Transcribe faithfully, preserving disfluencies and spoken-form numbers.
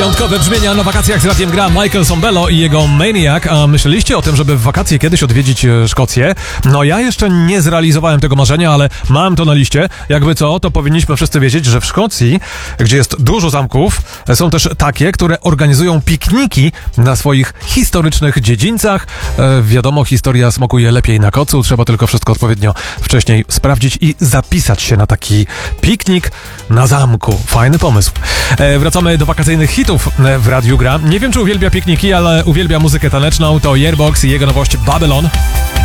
Wyjątkowe brzmienia na wakacjach z Radiem gra Michael Sombello i jego Maniac. A myśleliście o tym, żeby w wakacje kiedyś odwiedzić Szkocję? No ja jeszcze nie zrealizowałem tego marzenia, ale mam to na liście. Jakby co, to powinniśmy wszyscy wiedzieć, że w Szkocji, gdzie jest dużo zamków, są też takie, które organizują pikniki na swoich historycznych dziedzińcach. E, wiadomo, historia smakuje lepiej na kocu, trzeba tylko wszystko odpowiednio wcześniej sprawdzić i zapisać się na taki piknik na zamku. Fajny pomysł. E, wracamy do wakacyjnych hitów w Radiu Gra. Nie wiem, czy uwielbia pikniki, ale uwielbia muzykę taneczną. To Yearbox i jego nowość Babylon.